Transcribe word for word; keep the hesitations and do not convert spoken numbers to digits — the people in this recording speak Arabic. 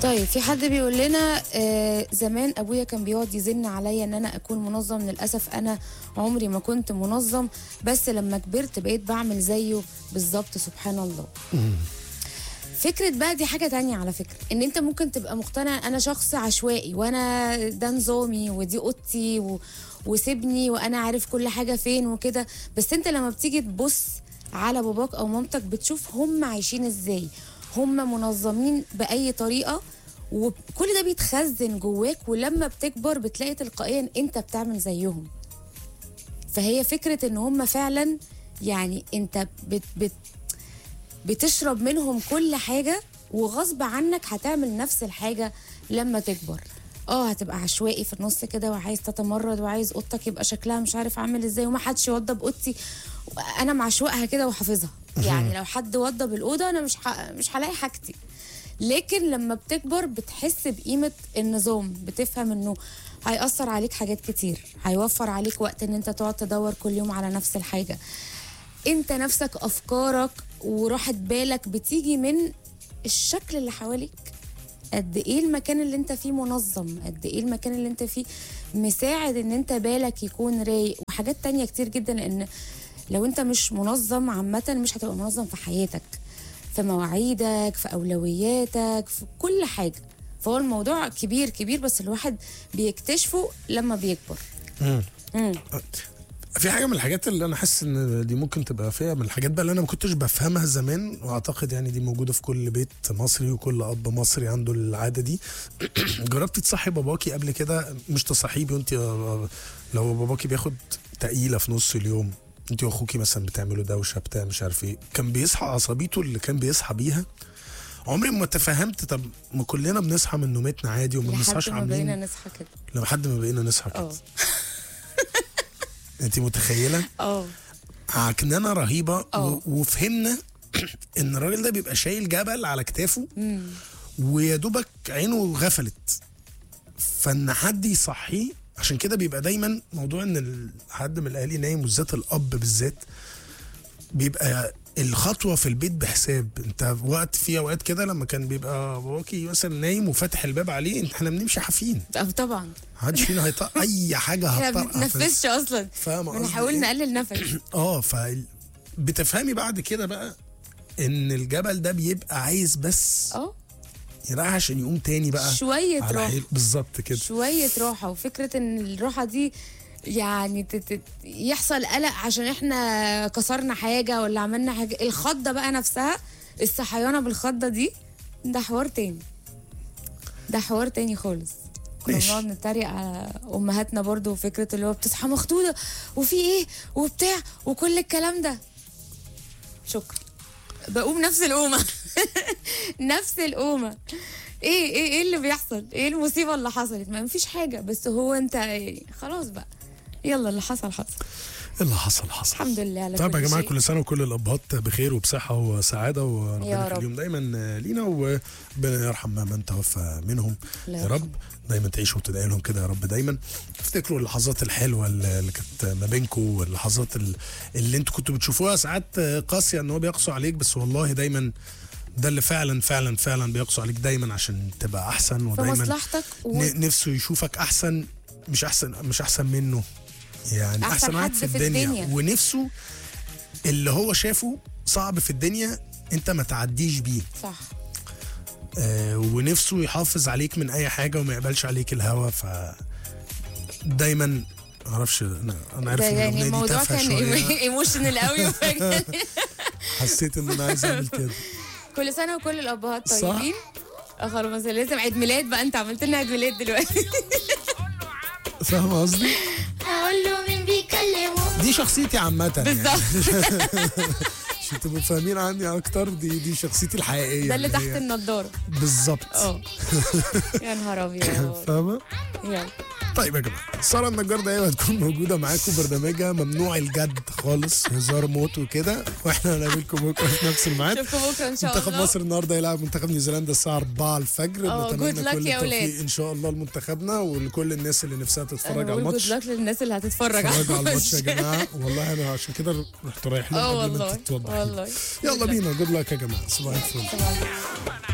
طيب في حد بيقول لنا آه زمان ابويا كان بيقعد يزن عليا ان انا اكون منظم. للاسف انا عمري ما كنت منظم، بس لما كبرت بقيت بعمل زيه بالظبط. سبحان الله. فكرة بقى دي حاجة تانية على فكرة، ان انت ممكن تبقى مقتنع انا شخص عشوائي وانا ده نظامي ودي اوضتي و... وسيبني وانا عارف كل حاجة فين وكده، بس انت لما بتيجي تبص على باباك او مامتك بتشوف هم عايشين ازاي، هم منظمين بأي طريقة، وكل ده بيتخزن جواك، ولما بتكبر بتلاقي تلقائيا انت بتعمل زيهم. فهي فكرة ان هم فعلا يعني انت بت بت بتشرب منهم كل حاجة، وغصب عنك هتعمل نفس الحاجة لما تكبر. اه هتبقى عشوائي في النص كده، وعايز تتمرد، وعايز اوضتك يبقى شكلها مش عارف عامل ازاي، وما حدش يوضب اوضتي، انا معشوقها كده وحافظها. يعني لو حد وضب الاوضه انا مش ح... مش هلاقي حاجتي. لكن لما بتكبر بتحس بقيمه النظام، بتفهم انه هيأثر عليك حاجات كتير، هيوفر عليك وقت ان انت تقعد تدور كل يوم على نفس الحاجه. انت نفسك افكارك وراحة بالك بتيجي من الشكل اللي حواليك. قد ايه المكان اللي انت فيه منظم، قد ايه المكان اللي انت فيه مساعد ان انت بالك يكون رايق، وحاجات تانية كتير جدا. لان لو انت مش منظم عامة مش هتبقى منظم في حياتك، في مواعيدك، في اولوياتك، في كل حاجة. فهو الموضوع كبير كبير، بس الواحد بيكتشفه لما بيكبر. امم امم في حاجه من الحاجات اللي انا حاسس ان دي ممكن تبقى فيها من الحاجات بقى اللي انا ما كنتش بفهمها زمان، واعتقد يعني دي موجوده في كل بيت مصري وكل اب مصري عنده العاده دي. جربتي تصحي باباكي قبل كده؟ مش تصحيه وانت لو باباكي بياخد تقيله في نص اليوم، انت واخوكي مثلا بتعملوا دوشه بتاع مش عارف ايه، كان بيصحى عصبيته اللي كان بيصحى بيها. عمري ما تفهمت، طب ما كلنا بنصحى من نومتنا عادي وما بنصحاش عاملين لحد ما بقينا نصحى كده. لحد ما بقينا نصحى كده. انت متخيله؟ اه عكنانه رهيبه. و... وفهمنا ان الراجل ده بيبقى شايل جبل على كتافه، ويا دوبك عينه غفلت، فان حد يصحيه. عشان كده بيبقى دايما موضوع ان حد من الاهالي نايم، وبالذات الاب بالذات، بيبقى الخطوه في البيت بحساب. انت وقت في اوقات كده لما كان بيبقى باباكي مثلا نايم وفاتح الباب عليه، احنا بنمشي حافين. طبعا محدش فينا هيطق اي حاجه هتطق. احنا ما بنتنفسش اصلا، بنحاول نقلل نفس. اه ف بتفهمي بعد كده بقى ان الجبل ده بيبقى عايز بس اه يريح عشان يقوم تاني بقى شويه راحه. بالظبط كده، شويه راحه. وفكره ان الراحه دي يعني تت... يحصل قلق عشان احنا كسرنا حاجه ولا عملنا حاجه. الخضه بقى نفسها، الصحيانه بالخضه دي، ده حوار تاني، ده حوار تاني خالص. كنا بنقعد نتريق على امهاتنا برضو، فكره اللي هو بتصحى مخدوده وفي ايه وبتاع وكل الكلام ده. شكرا، بقوم نفس القومه. نفس القومه. ايه ايه ايه اللي بيحصل؟ ايه المصيبه اللي حصلت؟ ما فيش حاجه، بس هو انت إيه؟ خلاص بقى، يلا اللي حصل حصل. اللي حصل حصل الحمد لله على طيب كل يا جماعه شيء. كل سنه وكل الابهات بخير وبصحه وسعاده، وربنا يخليهم دايما لينا، وربنا يرحم من توفى منهم يا رب. دايما تعيشوا وتدعي لهم كده يا رب. دايما افتكروا اللحظات الحلوه اللي كانت ما بينكم، واللحظات اللي انتوا كنتوا بتشوفوها ساعات قاسيه ان هو بيقسوا عليك، بس والله دايما ده اللي فعلا فعلا فعلا بيقسوا عليك دايما عشان تبقى احسن، ودايما في مصلحتك و... نفسه يشوفك احسن، مش احسن مش احسن منه، يعني احسن, أحسن واحد في الدنيا. الدنيا ونفسه اللي هو شافه صعب في الدنيا انت ما تعديش بيه. صح. آه ونفسه يحافظ عليك من اي حاجه وما يقبلش عليك الهوى. ف دايما معرفش، انا انا عارف ان يعني الموضوع كان ايموشنال قوي، حسيت ان انا عايز اعمل كده. كل سنه وكل الابهات طيبين. اه خلاص لازم عيد ميلاد بقى، انت عملت لنا عيد ميلاد دلوقتي. فاهم قصدي؟ اقول له مين بيكلمه، دي شخصيتي عامه بالظبط. يعني. عشان تبقوا فاهمين عني اكتر، دي دي شخصيتي الحقيقيه، ده اللي تحت النضاره بالظبط. اه يا نهار ابيض. فاهمه؟ يلا طيب يا جماعه، ساره النجار دايما هتكون موجوده معاكم، برنامجها ممنوع الجد خالص، هزار موت وكده، واحنا هنقابلكم بكره في نفس الميعاد. نشوفكم بكره ان شاء الله. منتخب مصر النهارده يلعب منتخب نيوزيلندا الساعه أربعة الفجر. نتمنى كل التوفيق ان شاء الله لمنتخبنا ولكل الناس اللي نفسها تتفرج على الماتش. جود لك للناس اللي هتتفرج على الماتش يا جماعه. والله انا عشان كده رحت رايح لهم قبل ما تتوضح. والله يلا بينا، جود لك يا جماعه، صباح الفل.